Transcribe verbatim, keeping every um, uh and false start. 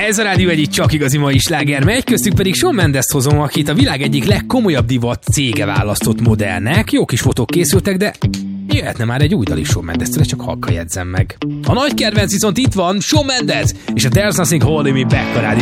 Ez a rádió egyik csak igazi mai sláger megy, köztük pedig Shawn Mendes-t hozom, akit a világ egyik legkomolyabb divat cége választott modellnek. Jó kis fotók készültek, de jöhetne már egy új dal is Shawn Mendes-től, csak halka jegyzem meg. A nagy kedvenc viszont itt van, Shawn Mendes és a There's Nothing Holding Me Back a rádió